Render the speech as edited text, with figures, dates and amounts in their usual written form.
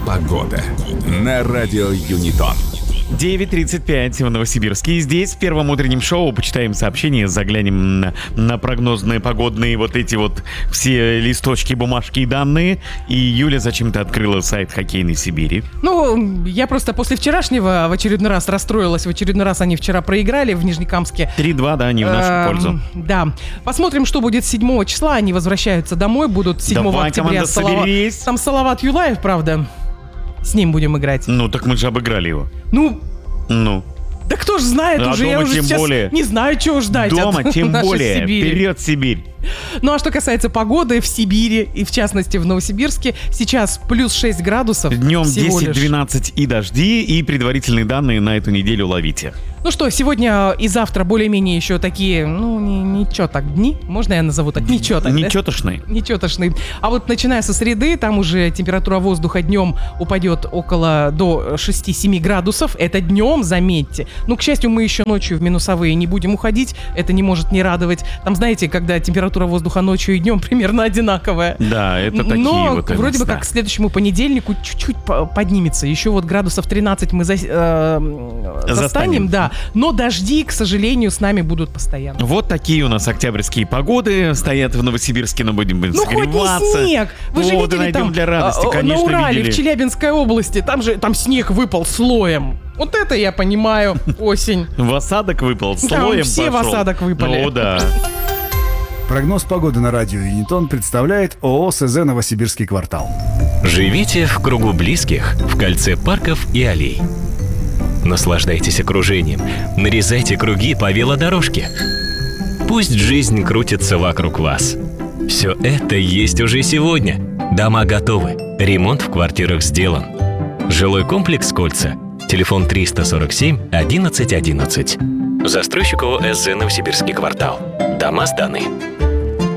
Погода на радио Юнитон. 9:35 в Новосибирске. И здесь в первом утреннем шоу почитаем сообщения, заглянем на прогнозные погодные вот эти вот все листочки, бумажки и данные. И Юля зачем-то открыла сайт «Хоккейной Сибири». Ну, я просто после вчерашнего в очередной раз расстроилась. В очередной раз они вчера проиграли в Нижнекамске. 3-2, да, не в нашу пользу. Да. Посмотрим, что будет 7 числа. Они возвращаются домой, будут 7 Давай, октября. команда, соберись. Там Салават Юлаев, правда. С ним будем играть. Ну, так мы же обыграли его. Ну, да кто ж знает А уже, дома я уже тем сейчас более. не знаю, чего ждать Дома от тем нашей более. Сибири. Вперед, Сибирь. Ну а что касается погоды в Сибири и в частности в Новосибирске, сейчас плюс 6 градусов. Днем всего лишь. 10-12 и дожди, и предварительные данные на эту неделю ловите. Ну что, сегодня и завтра более-менее еще такие, ну, ничего так дни. Можно я назову так? Ничего так, да? Нечетошные. Нечетошный. А вот начиная со среды, там уже температура воздуха днем упадет около до 6-7 градусов. Это днем, заметьте. Ну, к счастью, мы еще ночью в минусовые не будем уходить. Это не может не радовать. Там, знаете, когда температура воздуха ночью и днем примерно одинаковая. Да, это такие Но вот вроде бы как к следующему понедельнику чуть-чуть поднимется. Еще вот градусов 13 мы застанем, да. Но дожди, к сожалению, с нами будут постоянно. Вот такие у нас октябрьские погоды стоят в Новосибирске, но будем Ну согреваться. хоть не снег. Вы же Вот, видели найдем там для радости, конечно, на Урале, видели. в Челябинской области, там снег выпал слоем. Вот это я понимаю, осень. В осадок выпал, Там слоем все в пошел. осадок выпали. Ну да. Прогноз погоды на радио Юнитон представляет ООО СЗ «Новосибирский квартал». Живите в кругу близких, в кольце парков и аллей. Наслаждайтесь окружением, нарезайте круги по велодорожке. Пусть жизнь крутится вокруг вас. Все это есть уже сегодня. Дома готовы, ремонт в квартирах сделан. Жилой комплекс «Кольца». Телефон 347 11 11. Застройщик ООО СЗ «Новосибирский квартал». Дома сданы.